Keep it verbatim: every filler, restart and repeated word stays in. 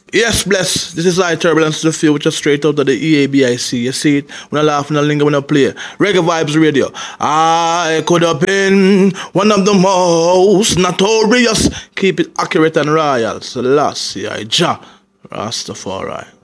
Yes, bless. This is high turbulence to the field, which is straight out of the E A B I C. You see it? When I laugh, when I linger, when I play. Reggae Vibes Radio. I could have been one of the most notorious. Keep it accurate and royal. So last year, I ja Rastafari.